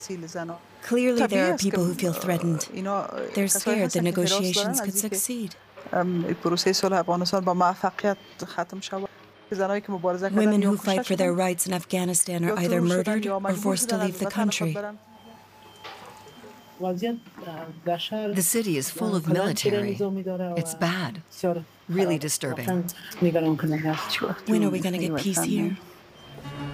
Clearly, there are people who feel threatened. They're scared the negotiations could succeed. Women who fight for their rights in Afghanistan are either murdered or forced to leave the country. The city is full of military. It's bad. Really disturbing. When are we going to get peace here?